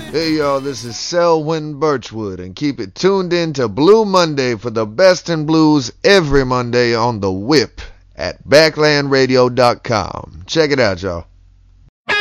Hey y'all, this is Selwyn Birchwood, and keep it tuned in to Blue Monday for the best in blues every Monday on the Whip at backlandradio.com. Check it out, y'all.